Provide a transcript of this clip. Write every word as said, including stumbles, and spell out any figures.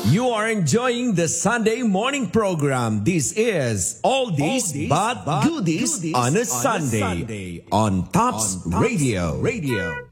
You are enjoying the Sunday morning program. This is Oldies, Oldies but but Goodies, Goodies on a on a Sunday, Sunday on Tops, on Tops Radio. Radio.